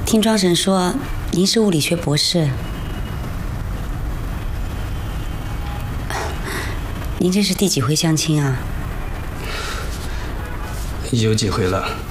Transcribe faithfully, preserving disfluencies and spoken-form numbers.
听庄神说您是物理学博士，您这是第几回相亲啊？ 有几回了。